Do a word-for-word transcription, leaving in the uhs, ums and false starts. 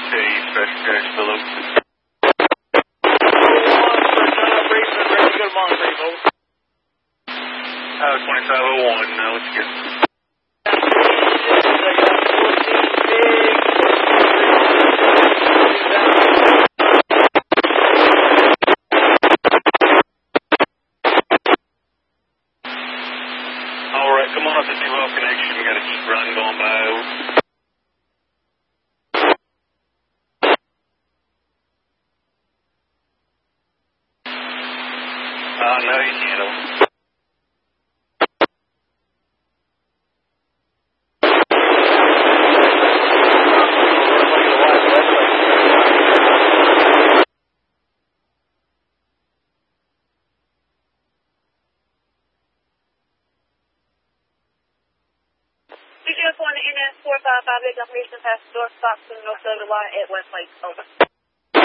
Okay, special cash below. Good morning, people. Uh, twenty-five oh one, now let's get. Alright, come on up to two off connection, we got a heat run going by. Uh, no, you can't. We just want to N S four five five eight operation past door stop to the north of the line at West Lake. Over.